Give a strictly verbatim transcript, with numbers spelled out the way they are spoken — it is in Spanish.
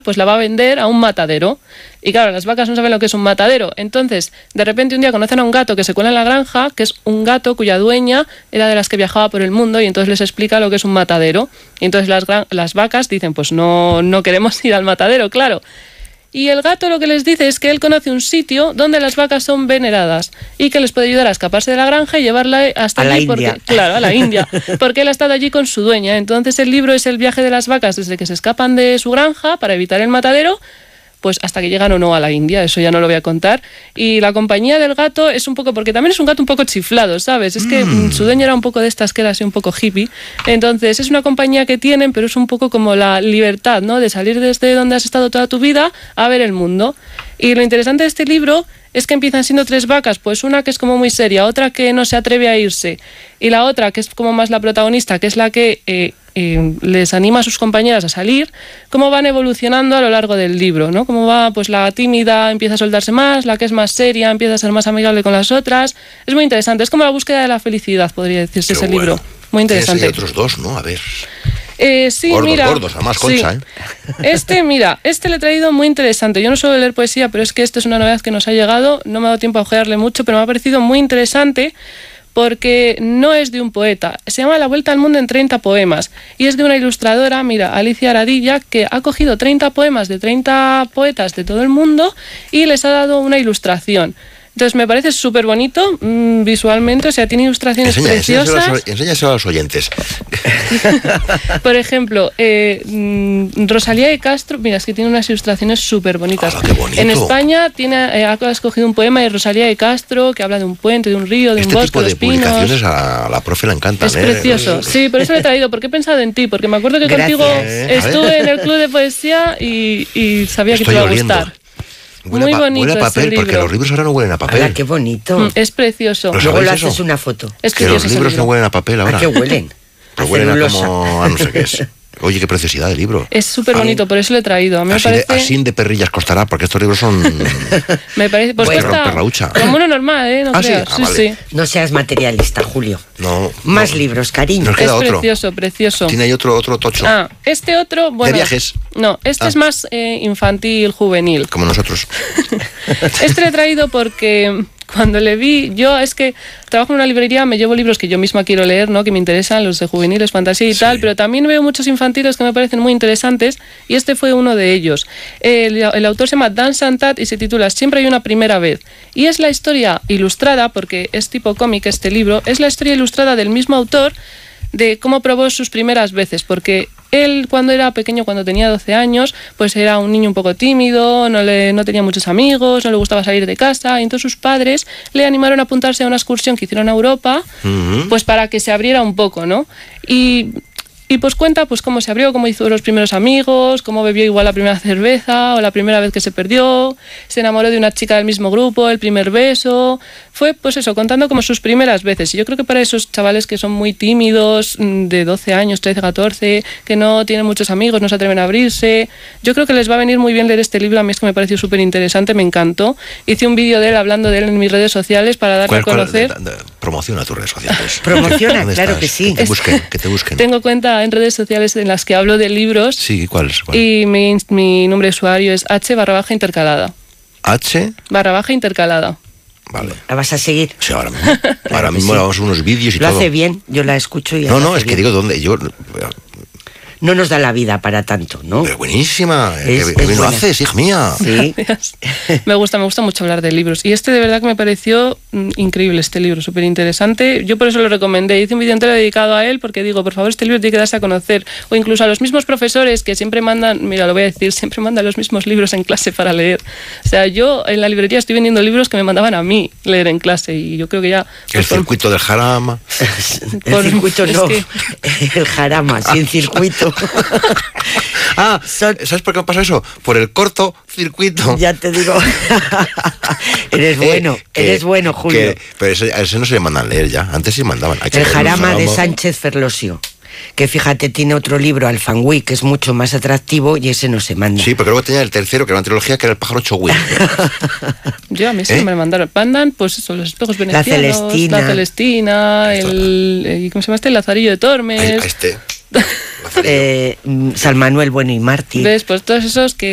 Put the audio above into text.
pues la va a vender a un matadero. Y claro, las vacas no saben lo que es un matadero. Entonces, de repente un día conocen a un gato que se cuela en la granja, que es un gato cuya dueña era de las que viajaba por el mundo, y entonces les explica lo que es un matadero. Y entonces las, las vacas dicen, pues no, no queremos ir al matadero, claro. Y el gato lo que les dice es que él conoce un sitio donde las vacas son veneradas y que les puede ayudar a escaparse de la granja y llevarla hasta a allí. la India. Porque, claro, a la India, porque él ha estado allí con su dueña. Entonces el libro es el viaje de las vacas desde que se escapan de su granja para evitar el matadero, pues hasta que llegan o no a la India, eso ya no lo voy a contar. Y la compañía del gato es un poco, porque también es un gato un poco chiflado, ¿sabes? Es que mm. su dueña era un poco de estas que era así un poco hippie. Entonces es una compañía que tienen, pero es un poco como la libertad, ¿no? De salir desde donde has estado toda tu vida a ver el mundo. Y lo interesante de este libro es que empiezan siendo tres vacas, pues una que es como muy seria, otra que no se atreve a irse, y la otra que es como más la protagonista, que es la que eh, eh, les anima a sus compañeras a salir, cómo van evolucionando a lo largo del libro, ¿no? Cómo va, pues la tímida empieza a soltarse más, la que es más seria empieza a ser más amigable con las otras. Es muy interesante, es como la búsqueda de la felicidad, podría decirse. Pero ese bueno, libro. Muy interesante. Hay otros dos, ¿no? A ver... Eh, sí, gordos, mira, gordos, además Concha, sí. ¿eh? Este, mira, este le he traído muy interesante. Yo no suelo leer poesía, pero es que esta es una novedad que nos ha llegado. No me ha dado tiempo a ojearle mucho, pero me ha parecido muy interesante porque no es de un poeta. Se llama La vuelta al mundo en treinta poemas y es de una ilustradora, mira, Alicia Aradilla, que ha cogido treinta poemas de treinta poetas de todo el mundo y les ha dado una ilustración. Entonces me parece súper bonito mmm, visualmente, o sea, tiene ilustraciones Enseña, preciosas. Enséñaselo, enséñaselo a los oyentes. Por ejemplo, eh, mmm, Rosalía de Castro, mira, es que tiene unas ilustraciones súper bonitas. Oh, qué bonito. En España tiene, eh, ha escogido un poema de Rosalía de Castro que habla de un puente, de un río, de este un bosque, tipo de, de pinos. publicaciones a la profe le encantan. Es ¿eh? precioso, sí, por eso lo he traído, porque he pensado en ti, porque me acuerdo que Gracias. contigo ¿Eh? estuve en el club de poesía y, y sabía Estoy que te iba a oliendo. gustar. Huele Muy a, bonito huele a papel, este porque libro. los libros ahora no huelen a papel. ¡Hala, qué bonito! Mm, es precioso. ¿Lo Luego le sabéis haces eso? una foto. Es Que precioso los ese libros libro. no huelen a papel ahora. ¿A qué huelen? Pero A huelen a celulosa. como a no sé qué es. Oye, qué preciosidad de libro. Es súper bonito, por eso lo he traído. A mí así, me parece... de, así de perrillas costará, porque estos libros son... Me parece... Pues Bueno. cuesta romper la hucha. como uno normal, ¿eh? No ¿Ah, sí? creas. Ah, Sí, vale. sí. No seas materialista, Julio. No. Más no. libros, cariño. Nos queda Es otro. precioso, precioso. Tiene ahí otro, otro tocho. Ah, este otro, bueno... ¿De viajes? No, este Ah. es más eh, infantil, juvenil. Como nosotros. Este lo he traído porque cuando le vi, yo es que trabajo en una librería, me llevo libros que yo misma quiero leer, ¿no? Que me interesan, los de juveniles, fantasía y Sí. tal, pero también veo muchos infantiles que me parecen muy interesantes y este fue uno de ellos. El, el autor se llama Dan Santat y se titula Siempre hay una primera vez. Y es la historia ilustrada, porque es tipo cómic este libro, es la historia ilustrada del mismo autor de cómo probó sus primeras veces, porque él cuando era pequeño, cuando tenía doce años, pues era un niño un poco tímido, no, le, no tenía muchos amigos, no le gustaba salir de casa, y entonces sus padres le animaron a apuntarse a una excursión que hicieron a Europa, Uh-huh. pues para que se abriera un poco, ¿no? Y... Y pues cuenta pues cómo se abrió, cómo hizo los primeros amigos, cómo bebió igual la primera cerveza o la primera vez que se perdió, se enamoró de una chica del mismo grupo, el primer beso. Fue pues eso, contando como sus primeras veces. Y yo creo que para esos chavales que son muy tímidos, de doce años, trece, catorce, que no tienen muchos amigos, no se atreven a abrirse, yo creo que les va a venir muy bien leer este libro. A mí es que me pareció súper interesante, me encantó. Hice un vídeo de él hablando de él en mis redes sociales para darle a conocer. ¿Cuál, cuál, promociona tus redes sociales. Promociona, ¿Dónde claro estás? que sí. Que te busquen, que te busquen. Tengo cuenta en redes sociales en las que hablo de libros. Sí, ¿cuál es? ¿Cuál? Y mi, mi nombre de usuario es H barra baja intercalada. H. Barra baja intercalada. Vale. ¿La vas a seguir? Sí, ahora mismo. Ahora mismo sí. vamos a unos vídeos y Lo todo. hace bien, yo la escucho y No, lo no, hace es que bien. digo dónde. Yo, No nos da la vida para tanto, ¿no? pero buenísima. Es- ¿Qué, es qué bien lo buena. haces, hija mía? Sí. Me gusta, me gusta mucho hablar de libros. Y este de verdad que me pareció mm, increíble, este libro, súper interesante. Yo por eso lo recomendé. Hice un vídeo entero dedicado a él porque digo, por favor, este libro tiene que darse a conocer. O incluso a los mismos profesores que siempre mandan, mira, lo voy a decir, siempre mandan los mismos libros en clase para leer. O sea, yo en la librería estoy vendiendo libros que me mandaban a mí leer en clase y yo creo que ya... El pues, por- circuito del Jarama. El Por- circuito es no, que- el jarama, sin circuito. Ah, Son- ¿sabes por qué pasa eso? Por el corto circuito. Ya te digo. Eres Eh, bueno, que- eres bueno, Julio. que- pero ese, a ese no se le mandan leer ya. Antes sí mandaban. Hay que El leer un jarama de jarama. Sánchez Ferlosio. Que fíjate, tiene otro libro, Alfanwí, que es mucho más atractivo y ese no se manda. Sí, porque luego tenía el tercero, que era una trilogía, que era el pájaro Chogui. Yo a mí sí ¿Eh? me lo mandaron. Mandan, pues eso, los espejos venecianos, Celestina. la Celestina, el, el- ¿cómo se llama este? El Lazarillo de Tormes. A este. Eh, San Manuel Bueno y Mártir. ¿Ves? Pues todos esos que